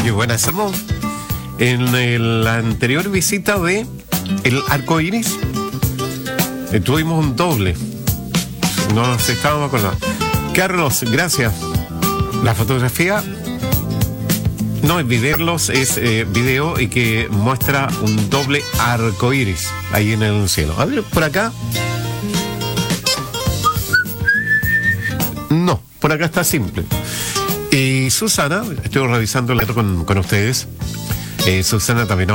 qué buena estamos. En la anterior visita de el arco iris tuvimos un doble. No nos estábamos acordando. Carlos, gracias. La fotografía no es verlos, es video y que muestra un doble arco iris ahí en el cielo. A ver, por acá. No, por acá está simple. Y Susana, estoy revisando el dato con ustedes. Susana también.